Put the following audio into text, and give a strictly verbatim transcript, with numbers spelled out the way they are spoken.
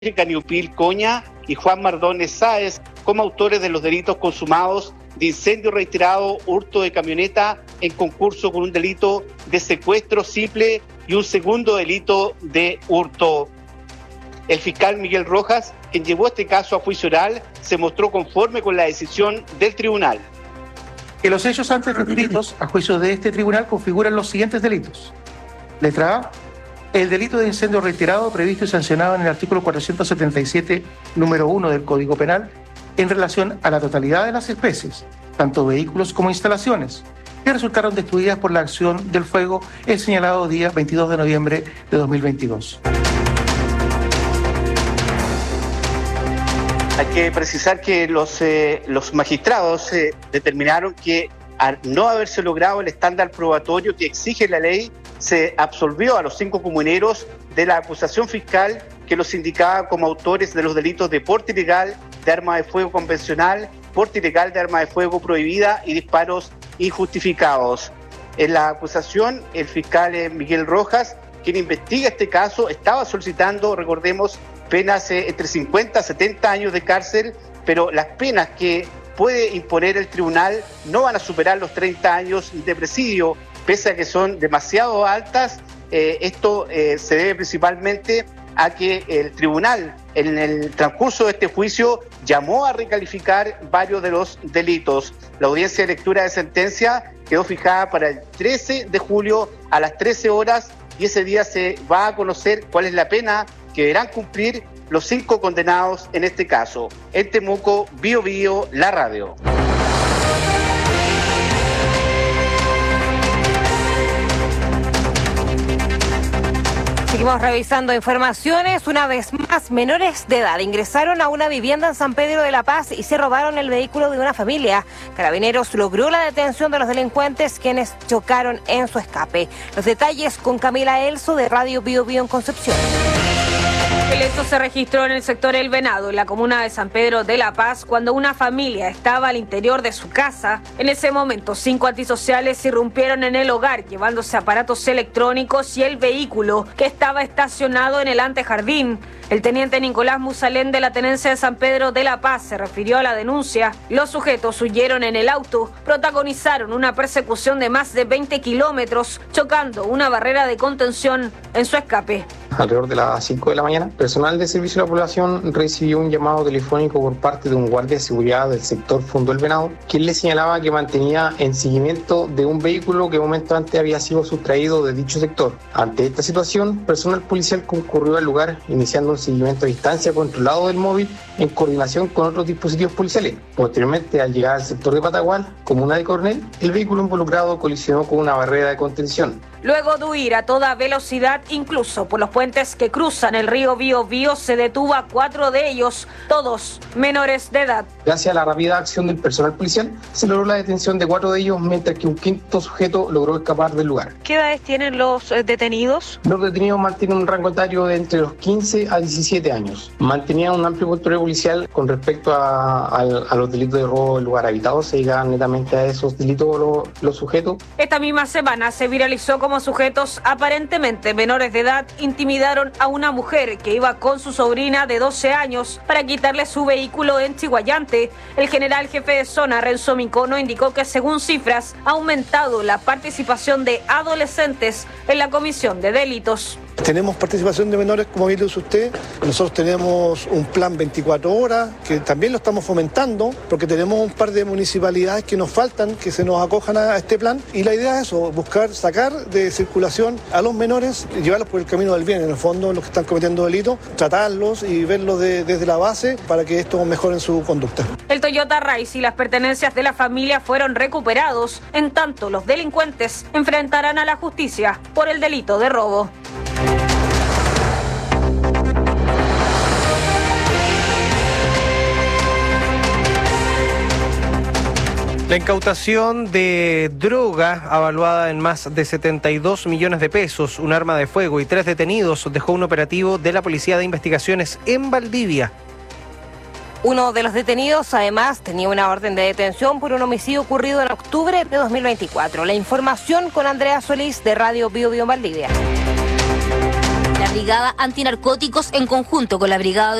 Caniupil Coña y Juan Mardones Sáez como autores de los delitos consumados de incendio reiterado, hurto de camioneta en concurso con un delito de secuestro simple y un segundo delito de hurto. El fiscal Miguel Rojas, quien llevó este caso a juicio oral, se mostró conforme con la decisión del tribunal. Que los hechos antes referidos a juicio de este tribunal configuran los siguientes delitos. Letra A. El delito de incendio reiterado previsto y sancionado en el artículo cuatrocientos setenta y siete, número uno del Código Penal, en relación a la totalidad de las especies, tanto vehículos como instalaciones, que resultaron destruidas por la acción del fuego el señalado día veintidós de noviembre de dos mil veintidós. Hay que precisar que los, eh, los magistrados eh, determinaron que al no haberse logrado el estándar probatorio que exige la ley, se absolvió a los cinco comuneros de la acusación fiscal que los indicaba como autores de los delitos de porte ilegal de arma de fuego convencional, porte ilegal de arma de fuego prohibida y disparos injustificados. En la acusación, el fiscal eh, Miguel Rojas, quien investiga este caso, estaba solicitando, recordemos, penas eh, entre cincuenta a setenta años de cárcel, pero las penas que puede imponer el tribunal no van a superar los treinta años de presidio, pese a que son demasiado altas. Eh, esto eh, se debe principalmente a que el tribunal, en el transcurso de este juicio, llamó a recalificar varios de los delitos. La audiencia de lectura de sentencia quedó fijada para el trece de julio a las trece horas y ese día se va a conocer cuál es la pena que deberán cumplir los cinco condenados en este caso. En Temuco, Bio Bio, la radio. Seguimos revisando informaciones. Una vez más, menores de edad ingresaron a una vivienda en San Pedro de la Paz y se robaron el vehículo de una familia. Carabineros logró la detención de los delincuentes, quienes chocaron en su escape. Los detalles con Camila Elso de Radio Bio Bio en Concepción. El hecho se registró en el sector El Venado, en la comuna de San Pedro de la Paz, cuando una familia estaba al interior de su casa. En ese momento, cinco antisociales irrumpieron en el hogar, llevándose aparatos electrónicos y el vehículo que estaba estacionado en el antejardín. El teniente Nicolás Musalén de la Tenencia de San Pedro de la Paz se refirió a la denuncia. Los sujetos huyeron en el auto, protagonizaron una persecución de más de veinte kilómetros, chocando una barrera de contención en su escape. Alrededor de las cinco de la mañana, personal de servicio a la población recibió un llamado telefónico por parte de un guardia de seguridad del sector Fondo El Venado, quien le señalaba que mantenía en seguimiento de un vehículo que un momento antes había sido sustraído de dicho sector. Ante esta situación, personal policial concurrió al lugar, iniciando un seguimiento a distancia controlado del móvil en coordinación con otros dispositivos policiales. Posteriormente, al llegar al sector de Patagual, comuna de Coronel, el vehículo involucrado colisionó con una barrera de contención. Luego de huir a toda velocidad, incluso por los puentes que cruzan el río Bio Bio, se detuvo a cuatro de ellos, todos menores de edad. Gracias a la rápida acción del personal policial, se logró la detención de cuatro de ellos, mientras que un quinto sujeto logró escapar del lugar. ¿Qué edades tienen los eh, detenidos? Los detenidos mantienen un rango etario de entre los quince a diecisiete años. Mantenían un amplio control policial con respecto a, a, a los delitos de robo en lugar habitado. Se llegaban netamente a esos delitos los, los sujetos. Esta misma semana se viralizó como sujetos aparentemente menores de edad intimidaron a una mujer que iba con su sobrina de doce años para quitarle su vehículo en Chiguayante. El general jefe de zona, Renzo Micono, indicó que según cifras ha aumentado la participación de adolescentes en la comisión de delitos. Tenemos participación de menores, como bien lo dice usted. Nosotros tenemos un plan veinticuatro horas, que también lo estamos fomentando, porque tenemos un par de municipalidades que nos faltan, que se nos acojan a este plan. Y la idea es eso, buscar sacar de circulación a los menores y llevarlos por el camino del bien. En el fondo, los que están cometiendo delitos, tratarlos y verlos de, desde la base para que esto mejore su conducta. El Toyota Rise y las pertenencias de la familia fueron recuperados. En tanto, los delincuentes enfrentarán a la justicia por el delito de robo. La incautación de droga, avaluada en más de setenta y dos millones de pesos, un arma de fuego y tres detenidos, dejó un operativo de la Policía de Investigaciones en Valdivia. Uno de los detenidos, además, tenía una orden de detención por un homicidio ocurrido en octubre de dos mil veinticuatro. La información con Andrea Solís de Radio Bio Bio Valdivia. La Brigada Antinarcóticos en conjunto con la Brigada